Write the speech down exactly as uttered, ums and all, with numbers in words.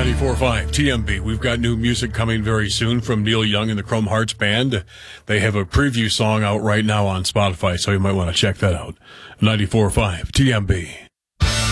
ninety-four point five T M B. We've got new music coming very soon from Neil Young and the Chrome Hearts Band. They have a preview song out right now on Spotify, so you might want to check that out. ninety-four point five T M B.